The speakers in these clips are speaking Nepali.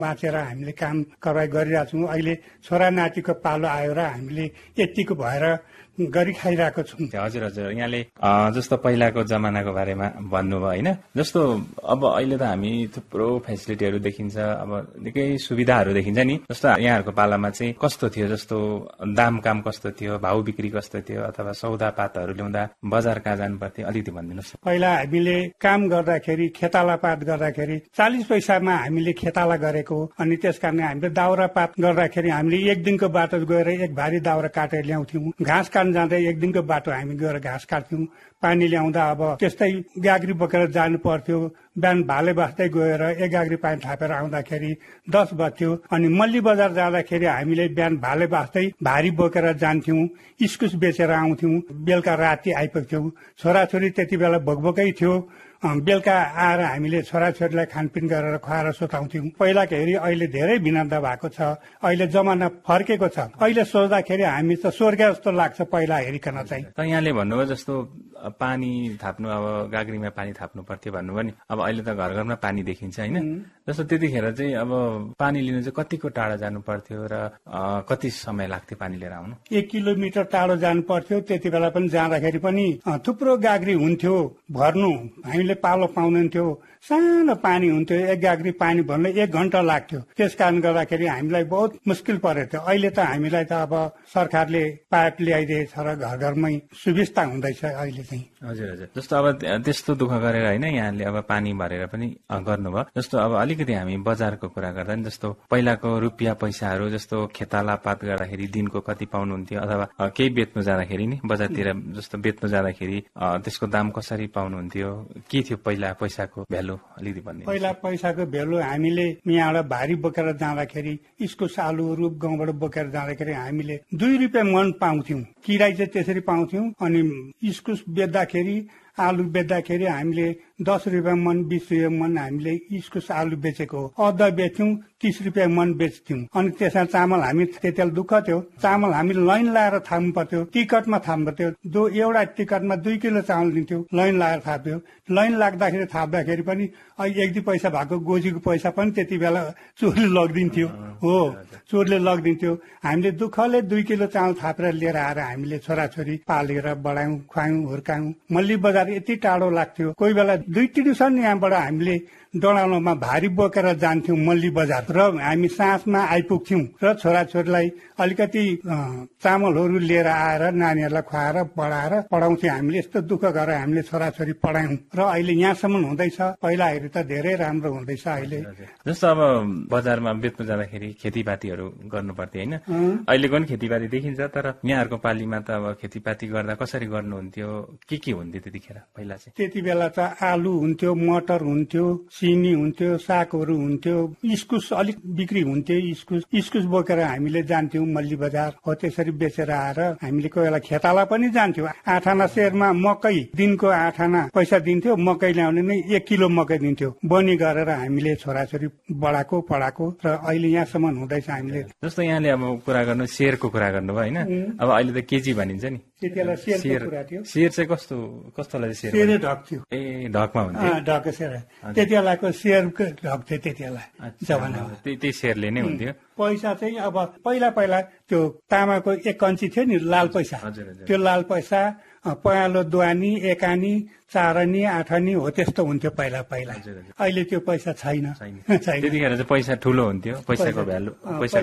बाँचेर हामीले काम कारवाही गरिरहेका छौँ। अहिले छोरा नातिको पालो आयो र हामीले यतिको भएर गरी खाइरहेको छौँ। हजुर हजुर, यहाँले जस्तो पहिलाको जमानाको बारेमा भन्नुभयो होइन, जस्तो अब अहिले त हामी थुप्रो फेसिलिटीहरू देखिन्छ, अब निकै सुविधाहरू देखिन्छ नि। जस्तो यहाँहरूको पालामा चाहिँ कस्तो थियो, जस्तो दाम काम कस्तो थियो, भाउ बिक्री कस्तो थियो, अथवा सौदापातहरू ल्याउँदा बजार कहाँ जानु पर्थ्यो, अलिकति भनिदिनुहोस्। पहिला हामीले काम गर्दाखेरि खेतालापात गर्दाखेरि 40 पैसामा हामीले खेताला गरेको, अनि त्यसकारण हामीले दाउरापात गर्दाखेरि हामीले एक दिनको बाटो गएर एक भारी दाउरा काटेर ल्याउँथ्यौँ। घाँस काट्न जाँदा एक दिनको बाटो हामी गएर घाँस काट्थ्यौँ। पानी ल्याउँदा अब त्यस्तै गाग्री बोकेर जानु पर्थ्यो। बिहान भाले बस्दै गएर एक गाग्री पानी थापेर आउँदाखेरि 10 बज्थ्यो। अनि मल्ली बजार जाँदाखेरि हामीले बिहान भाले बस्दै भारी बोकेर जान्थ्यौँ, इस्कुस बेचेर आउँथ्यौँ। बेलुका राति आइपुग्थ्यौँ। छोराछोरी त्यति बेला भोकभोकै थियो। बेलुका आएर हामीले छोराछोरीलाई खानपिन गरेर खुवाएर सुताउँथ्यौँ। पहिलाको हेरी अहिले धेरै भिन्नता भएको छ। अहिले जमाना फर्केको छ। अहिले सोच्दाखेरि हामी त स्वर्ग जस्तो लाग्छ पहिला हेरिकन चाहिँ। त यहाँले भन्नुभयो जस्तो पानी थाप्नु, अब गाग्रीमा पानी थाप्नु पर्थ्यो भन्नुभयो नि। अब अहिले त घर घरमा पानी देखिन्छ होइन। जस्तो त्यतिखेर चाहिँ अब पानी लिनु चाहिँ कतिको टाढा जानु पर्थ्यो र कति समय लाग्थ्यो पानी लिएर आउनु? 1 किलोमिटर टाढो जानु पर्थ्यो। त्यति बेला पनि जाँदाखेरि पनि थुप्रो गाग्री हुन्थ्यो भर्नु, हामीले पालो पाउँदैनथ्यो। सानो पानी हुन्थ्यो, एक गाग्री पानी भर्न 1 घण्टा लाग्थ्यो। त्यस कारण गर्दाखेरि हामीलाई बहुत मुस्किल परेको थियो। अहिले त हामीलाई त अब सरकारले पाइप ल्याइदिएछ र घर घरमै सुविस्ता हुँदैछ अहिले चाहिँ। हजुर हजुर, जस्तो अब त्यस्तो दुःख गरेर होइन यहाँले अब पानी भरेर पनि गर्नुभयो। जस्तो अब अलिकति हामी बजारको कुरा गर्दा नि, जस्तो पहिलाको रुपियाँ पैसाहरू जस्तो खेतालापात गर्दाखेरि दिनको कति पाउनुहुन्थ्यो, अथवा केही बेच्नु जाँदाखेरि नि बजारतिर जस्तो बेच्नु जाँदाखेरि त्यसको दाम कसरी पाउनुहुन्थ्यो, के थियो पहिला पैसाको भ्यालु अलिकति भन्ने? पहिला पैसाको भ्यालु हामीले यहाँबाट भारी बोकेर जाँदाखेरि, इस्कुस आलु रूप गाउँबाट बोकेर जाँदाखेरि हामीले 2 रुपियाँ मन पाउँथ्यौँ। किराय चाहिँ त्यसरी पाउँथ्यौँ। अनि इस्कुस बेच्दाखेरि, आलु बेच्दाखेरि हामीले 10 रुपियाँ मन, 20 रुपियाँ मन हामीले इस्कुस आलु बेचेको। अदुवा बेच्थ्यौँ, 30 रुपियाँ मन बेच्थ्यौँ। अनि त्यसमा चामल हामी त्यतिखेर दुःख थियो। चामल हामी लाइन लाएर थाप्नु पर्थ्यो, टिकटमा थाप्नु पर्थ्यो। एउटा टिकटमा 2 किलो चामल दिन्थ्यो, लाइन लाएर थाप्थ्यो। लाइन लाग्दाखेरि थाप्दाखेरि पनि 1-2 पैसा भएको गोजीको पैसा पनि त्यति बेला चोरले लगिदिन्थ्यो। हो, चोरले लगिदिन्थ्यो। हामीले दुःखले 2 किलो चामल थापेर लिएर आएर हामीले छोराछोरी पालेर बढायौँ, खुवायौँ, हुर्कायौँ। मल्ली बजार यति टाढो लाग्थ्यो। कोही बेला 2 टिडिसन यहाँबाट हामीले डडालोमा भारी बोकेर जान्थ्यौँ मल्ली बजार, र हामी साँझमा आइपुग्थ्यौँ र छोराछोरीलाई अलिकति चामलहरू लिएर आएर नानीहरूलाई खुवाएर बढाएर पढाउँथ्यौँ। हामीले यस्तो दुःख गरेर हामीले छोराछोरी पढायौँ र अहिले यहाँसम्म हुँदैछ। पहिला हेरी त धेरै राम्रो हुँदैछ अहिले। जस्तो अब बजारमा बेच्नु जाँदाखेरि खेतीपातीहरू गर्नु पर्थ्यो होइन, अहिलेको पनि खेतीपाती देखिन्छ, तर यहाँहरूको पालीमा त अब खेतीपाती गर्दा कसरी गर्नुहुन्थ्यो, के हुन्थ्यो त्यतिखेर पहिला चाहिँ? त्यति बेला त आलु हुन्थ्यो, मटर हुन्थ्यो, सिमी हुन्थ्यो, सागहरू हुन्थ्यो, इस्कुस अलिक बिक्री हुन्थ्यो। इस्कुस बोकेर हामीले जान्थ्यौँ मल्ली बजार। हो, त्यसरी बेचेर आएर हामीले कोही बेला खेताला पनि जान्थ्यौँ। 8 आना सेरमा मकै, दिनको 8 आना पैसा दिन्थ्यो। मकै ल्याउने नै 1 किलो मकै दिन्थ्यो। बनी गरेर हामीले छोराछोरी बढाएको पढाएको र अहिले यहाँसम्म हुँदैछ हामीले। जस्तो यहाँले अब कुरा गर्नु सेयरको कुरा गर्नुभयो होइन, अब अहिले त केजी भनिन्छ नि। त्यति बेला सेयरको कुरा थियो। सेयर चाहिँ कस्तोलाई सेयर? सेयरै ढक थियो। ए, ढकमा हुन्थ्यो। ढक सेयर त्यति बेलाको सेयरको ढक थियो त्यति बेला जमानामा। त्यही सेयरले नै हुन्थ्यो। पैसा चाहिँ अब पहिला त्यो तामाको 1 कन्ची थियो नि, लाल पैसा। त्यो लाल पैसा पयालो दुवानी, 1 आनी, 4 आनी, 8 आनी हो, त्यस्तो हुन्थ्यो पहिला। अहिले त्यो पैसा छैन। त्यतिखेर चाहिँ पैसा ठुलो हुन्थ्यो, पैसाको भ्यालु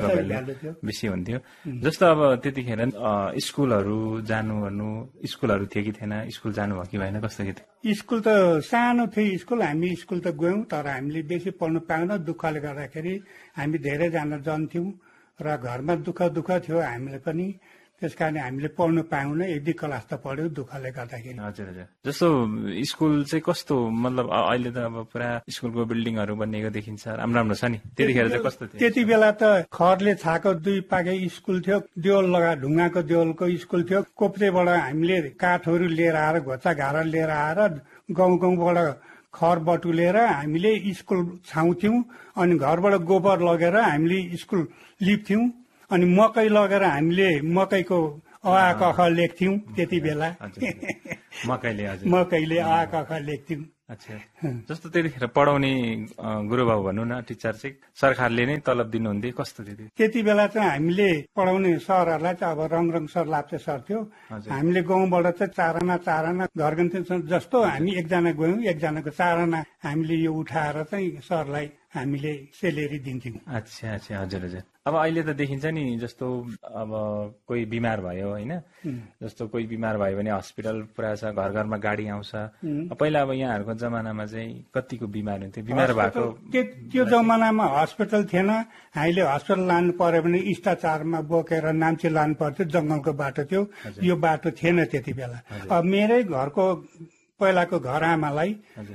बेसी हुन्थ्यो। जस्तो अब त्यतिखेर स्कुलहरू जानु स्कुलहरू थियो कि थिएन? स्कुल जानु भयो कि भएन, कस्तो के थियो? स्कुल त सानो थियो स्कुल। हामी स्कुल त गयौँ, तर हामीले बेसी पढ्नु पाएन। दुःखले गर्दाखेरि हामी धेरैजना जान्थ्यौँ र घरमा दुःख थियो हामीले पनि। त्यसकारण हामीले पढ्नु पाएन। 1-2 क्लास त पढ्यो दुःखले गर्दाखेरि। हजुर हजुर। जस्तो स्कुल चाहिँ कस्तो, मतलब अहिले त अब पुरा स्कुलको बिल्डिङहरू बनिएको देखिन्छ, राम्रो छ नि। त्यतिखेर चाहिँ कस्तो थियो? त्यति बेला त खरले छाएको 2 पाके स्कुल थियो। देवल लगा ढुङ्गाको देवलको स्कुल थियो। कोप्रेबाट हामीले काठहरू लिएर आएर, घोचा घारा लिएर आएर गाउँबाट खर बटुलेर हामीले स्कुल छाउँथ्यौँ। अनि घरबाट गोबर लगेर हामीले स्कुल लिप्थ्यौँ। अनि मकै लगेर हामीले मकैको अ क ख लेख्थ्यौँ त्यति बेला। मकैले अ क ख लेख्थ्यौँ। अच्छा जस्तो त्यतिखेर पढाउने गुरुबाबु भनौँ न टिचर चाहिँ सरकारले नै तलब दिनुहुन्थ्यो कस्तो थियो त्यति बेला चाहिँ हामीले पढाउने सरहरूलाई चाहिँ अब रङ सर लाप्चे सर थियो हामीले गाउँबाट चाहिँ चार आना घर गन्थ्यौँ जस्तो हामी एकजना गयौँ एकजनाको 4 आना हामीले यो उठाएर चाहिँ सरलाई हामीले सेलेरी दिन्थ्यौँ। अच्छा अच्छा हजुर हजुर। अब अहिले त देखिन्छ नि जस्तो अब कोही बिमार भयो होइन जस्तो कोही बिमार भयो भने हस्पिटल पुरा छ घर घरमा गाडी आउँछ। पहिला अब यहाँहरूको जमानामा चाहिँ कतिको बिमार हुन्थ्यो बिमार भएको त्यो जमानामा हस्पिटल थिएन। हामीले हस्पिटल लानु पर्यो भने स्टाचारमा बोकेर नाम्ची लानु पर्थ्यो जंगलको बाटो थियो यो बाटो थिएन त्यति बेला। अब मेरै घरको पहिलाको घर आमालाई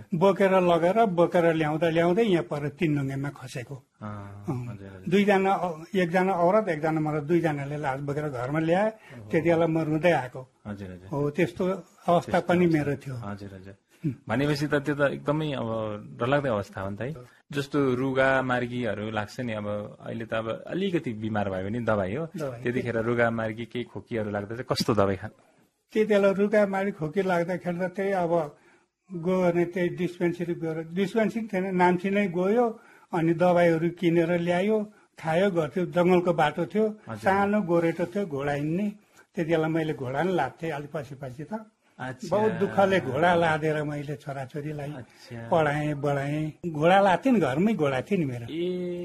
बोकेर ल्याउँदै यहाँ पर 3 ढुङ्गेमा खसेको दुईजना एकजना औरत एकजना मर्द दुईजनाले लास बोकेर घरमा ल्याए त्यति बेला म रुँदै आएको हो त्यस्तो अवस्था पनि मेरो थियो। हजुर हजुर भनेपछि त त्यो त एकदमै अब डरलाग्दो अवस्था हो नि त है। जस्तो रुगा मार्गीहरू लाग्छ नि अब अहिले त अब अलिकति बिमार भयो भने दबाई हो त्यतिखेर रुगा मार्गी केही खोकीहरू लाग्दा चाहिँ कस्तो दबाई खानु त्यति बेला रुगा मार्गी खोकी लाग्दाखेरि त त्यही अब गयो भने त्यही डिस्पेन्सरी गएर डिस्पेन्सरी थिएन नाम्ची नै गयो अनि दबाईहरू किनेर ल्यायो खायो गर्थ्यो जंगलको बाटो थियो सानो गोरेटो थियो घोडा हिँड्ने त्यति बेला मैले घोडा नि लाथेँ अलिक पछि त बहुत दुःखले घोडा लादेर मैले छोराछोरीलाई पढाएँ बढाएँ घोडा लाथेँ नि घरमै घोडा थियो नि मेरो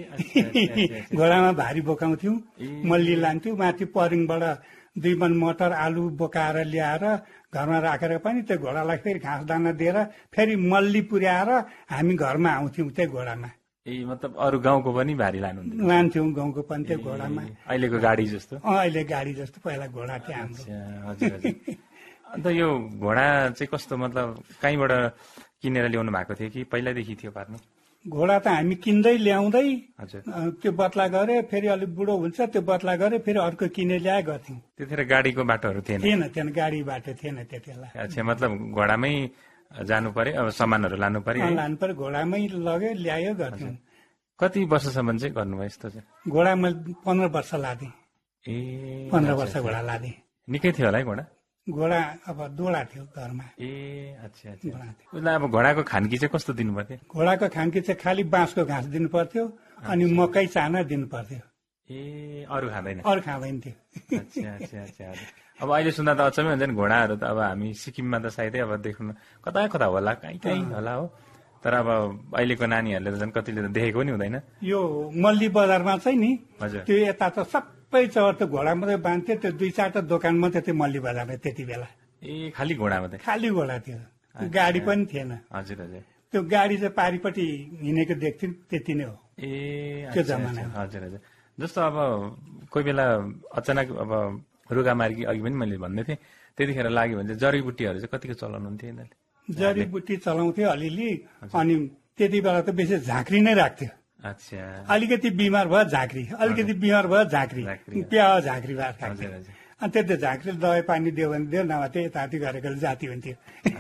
घोडामा भारी बोकाउँथ्यौँ मल्ली लान्थ्यौँ माथि परिङबाट 2 मन मटर आलु बोकाएर ल्याएर घरमा राखेर पनि त्यो घोडालाई फेरि घाँस दाना दिएर फेरि मल्ली पुर्याएर हामी घरमा आउँथ्यौँ त्यो घोडामा। ए मतलब अरू गाउँको पनि भारी लान्थ्यौँ गाउँको पनि त्यो घोडामा अहिलेको गाडी जस्तो अहिले गाडी जस्तो पहिला घोडा थियो हाम्रो। अन्त यो घोडा चाहिँ कस्तो मतलब कहीँबाट किनेर ल्याउनु भएको थियो कि पहिल्यैदेखि थियो पार्नु घोडा त हामी किन्दै ल्याउँदै त्यो बदला गरे फेरि अलिक बुढो हुन्छ त्यो बदला गरे फेरि अर्को किने ल्याए गर्थ्यौँ। त्यतिखेर गाडीको बाटोहरू थिएन गाडी बाटो थिएन त्यति बेला। अच्छा मतलब घोडामै जानु पर्यो अब सामानहरू लानु पर्यो घोडामै लग्यो ल्यायो गर्थ्यौँ। कति वर्षसम्म चाहिँ गर्नुभयो यस्तो चाहिँ घोडामा 15 वर्ष लादेँ। 15 वर्ष घोडा लादेँ। निकै थियो होला है घोडा अब दोडा थियो घरमा। अच्छा उसलाई अब घोडाको खानकी चाहिँ कस्तो दिनु पर्थ्यो घोडाको खानकी चाहिँ खालि बाँसको घाँस दिनु पर्थ्यो अनि मकै चाना दिनु पर्थ्यो। अरू खाँदैन थियो। अच्छा अब अहिले सुन्दा त अचम्मै हुन्छ नि घोडाहरू त अब हामी सिक्किममा त सायदै अब देख्नु कता होला कहीँ होला हो तर अब अहिलेको नानीहरूले त झन् कतिले त देखेको नि हुँदैन। यो मल्ली बजारमा चाहिँ नि त्यो यता त सबै चौर त घोडा मात्रै बाँध्थ्यो त्यो 2-4 दोकान मात्रै थियो मल्ली बजारमा त्यति बेला। खालि घोडा मात्रै खालि घोडा थियो गाडी पनि थिएन। हजुर हजुर त्यो गाडी चाहिँ पारिपट्टि हिँडेको देख्थ्यौँ त्यति नै हो त्यो जमाना। हजुर हजुर जस्तो अब कोही बेला अचानक अब रुगा मार्गी अघि पनि मैले भन्दै थिएँ त्यतिखेर लाग्यो भने चाहिँ जडीबुटीहरू चाहिँ कतिको चलाउनु हुन्थ्यो यिनीहरूले जडीबुटी चलाउँथ्यो अलिअलि अनि त्यति बेला त बेसी झाँक्री नै राख्थ्यो। अच्छा अलिकति बिमार भयो झाँक्री अलिकति बिमार भयो झाँक्री प्याज झाँक्री भएर खान्थ्यो अनि त्यो झाँक्री दबाई पानी दियो भने दियो नभए त्यो यताति गरेको जाति हुन्थ्यो।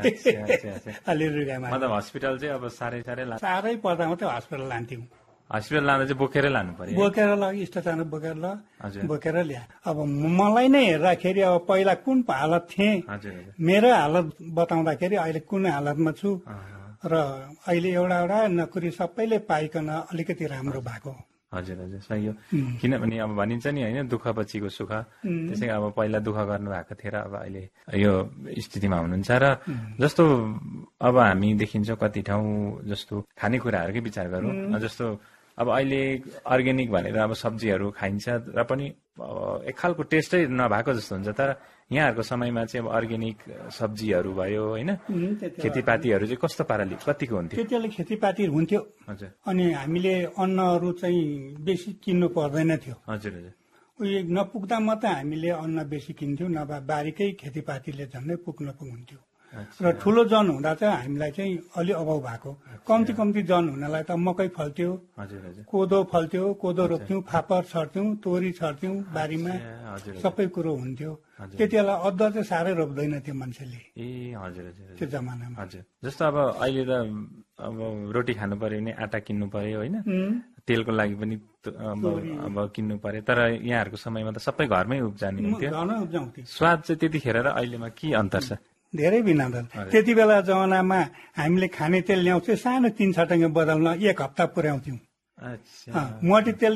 अलि रुगामा मतलब हस्पिटल चाहिँ अब साह्रै पर्दा मात्रै हस्पिटल लान्थ्यौँ। हस्पिटल लाँदा चाहिँ बोकेरै लानु पर्यो बोकेर लग्यो स्टेसनमा बोकेर ल्या। अब मलाई नै हेर्दाखेरि अब पहिला कुन हालत थिएँ मेरो हालत बताउँदाखेरि अहिले कुन हालतमा छु र अहिले एउटा नोकरी सबैले पाइकन अलिकति राम्रो भएको। हजुर हजुर सही हो किनभने अब भनिन्छ नि होइन दुःख पछिको सुख त्यसै अब पहिला दुःख गर्नु भएको थियो र अब अहिले यो स्थितिमा हुनुहुन्छ र जस्तो अब हामी देखिन्छौँ कति ठाउँ जस्तो खानेकुराहरूकै विचार गरौँ जस्तो अब अहिले अर्ग्यानिक भनेर अब सब्जीहरू खाइन्छ र पनि एक खालको टेस्टै नभएको जस्तो हुन्छ तर यहाँहरूको समयमा चाहिँ अब अर्ग्यानिक सब्जीहरू भयो होइन खेतीपातीहरू चाहिँ कस्तो पाराले कतिको हुन्थ्यो त्यति बेला खेतीपाती हुन्थ्यो अनि हामीले अन्नहरू चाहिँ बेसी किन्नु पर्दैन थियो। हजुर हजुर उयो नपुग्दा मात्रै हामीले अन्न बेसी किन्थ्यौँ नभए बारीकै खेतीपातीले झन्डै पुग्नुहुन्थ्यो र ठुलो जन हुँदा चाहिँ हामीलाई चाहिँ अलि अभाव भएको कम्ती जन हुनलाई त मकै फल्थ्यो कोदो फल्थ्यो कोदो रोप्थ्यौँ फापर छर्थ्यौँ तोरी छर्थ्यौँ बारीमा सबै कुरो हुन्थ्यो। त्यति बेला अदुवा चाहिँ साह्रै रोप्दैन थियो मान्छेले त्यो जमानामा। हजुर जस्तो अब अहिले त अब रोटी खानु पर्यो भने आटा किन्नु पर्यो होइन तेलको लागि पनि अब किन्नु पर्यो तर यहाँहरूको समयमा त सबै घरमै उब्जाउने हुन्थ्यो। स्वाद चाहिँ त्यतिखेर र अहिलेमा के अन्तर छ धेरै भिन्नता त्यति बेला जमानामा हामीले खाने तेल ल्याउँथ्यौँ सानो 3 छटाङ्गे बदलमा 1 हप्ता पुर्याउँथ्यौँ अच्छा मोटी तेल